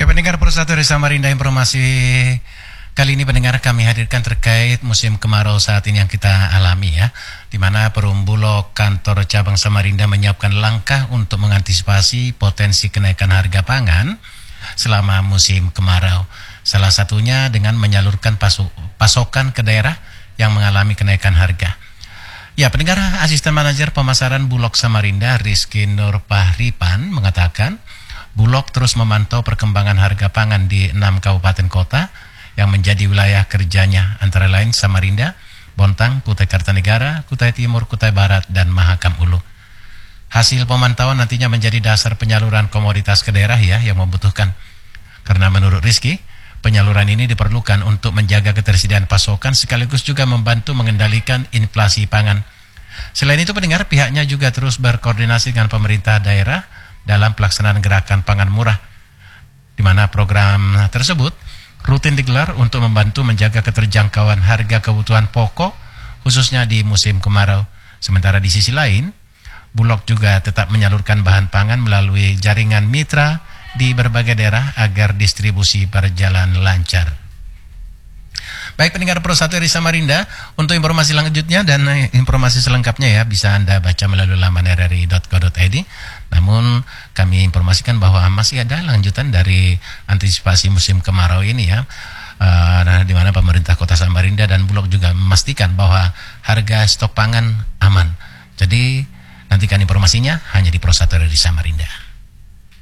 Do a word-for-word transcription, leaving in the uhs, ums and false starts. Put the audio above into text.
pendengar Pro satu dari Samarinda, informasi kali ini pendengar kami hadirkan terkait musim kemarau saat ini yang kita alami ya, di mana Perum Bulog kantor cabang Samarinda menyiapkan langkah untuk mengantisipasi potensi kenaikan harga pangan selama musim kemarau. Salah satunya dengan menyalurkan pasu, pasokan ke daerah yang mengalami kenaikan harga. Ya, pendengar, Asisten Manajer Pemasaran Bulog Samarinda Rizky Nur Pahripan mengatakan Bulog terus memantau perkembangan harga pangan di enam kabupaten kota yang menjadi wilayah kerjanya, antara lain Samarinda, Bontang, Kutai Kartanegara, Kutai Timur, Kutai Barat, dan Mahakam Ulu. Hasil pemantauan nantinya menjadi dasar penyaluran komoditas ke daerah ya yang membutuhkan. Karena menurut Rizky, penyaluran ini diperlukan untuk menjaga ketersediaan pasokan sekaligus juga membantu mengendalikan inflasi pangan. Selain itu pendengar, pihaknya juga terus berkoordinasi dengan pemerintah daerah dalam pelaksanaan gerakan pangan murah, di mana program tersebut rutin digelar untuk membantu menjaga keterjangkauan harga kebutuhan pokok khususnya di musim kemarau. Sementara di sisi lain, Bulog juga tetap menyalurkan bahan pangan melalui jaringan mitra di berbagai daerah agar distribusi berjalan lancar. Baik pendengar Pro satu dari Samarinda, untuk informasi lanjutnya dan informasi selengkapnya ya bisa Anda baca melalui laman r r i dot co dot i d. Namun kami informasikan bahwa masih ada lanjutan dari antisipasi musim kemarau ini ya. Uh, di mana pemerintah Kota Samarinda dan Bulog juga memastikan bahwa harga stok pangan aman. Jadi nantikan informasinya hanya di Pro satu dari Samarinda.